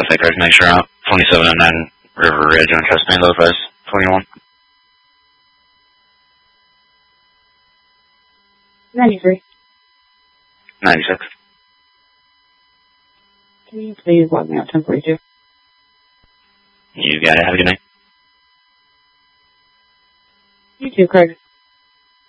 say, Craig, make sure out. 2709 River Ridge on Chesapeake, low price, 21. 93. 96. Can you please log me out 1042? You got it. Have a good night. You too, Craig.